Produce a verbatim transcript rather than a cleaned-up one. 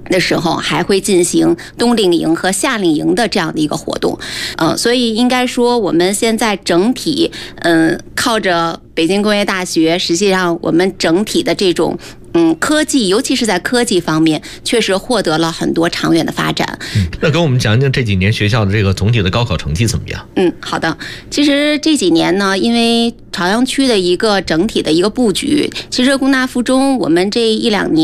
的时候还会进行冬令营和夏令营的这样的一个活动，呃，所以应该说我们现在整体，嗯、呃，靠着北京工业大学，实际上我们整体的这种。嗯，科技，尤其是在科技方面，确实获得了很多长远的发展。 嗯，那给我们讲讲这几年学校的这个总体的高考成绩怎么样？ 嗯，好的。其实这几年呢，因为朝阳区的一个整体的一个布局，其实工大附中我们这一两年。